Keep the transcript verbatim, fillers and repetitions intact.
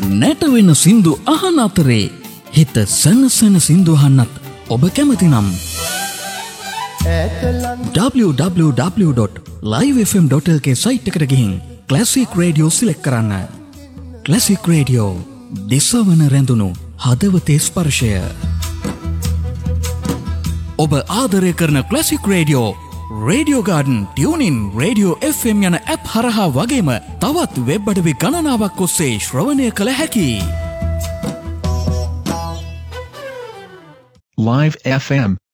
නැටවෙන සින්දු අහන අතරේ හිත සනසන සින්දු අහන්නත් ඔබ කැමති නම් w w w dot live f m dot l k site එකට ගිහින් ක්ලාසික් රේඩියෝ සිලෙක්ට් කරන්න. ක්ලාසික් රේඩියෝ දිසවන රැඳුණු හදවතේ ස්පර්ශය. ඔබ ආදරය කරන classic radio radio garden, tuning, radio F M යන ඇප් හරහා වගේම තවත් වෙබ් අඩවි ගණනාවක් ඔස්සේ ශ්‍රවණය කළ හැකියි. Live F M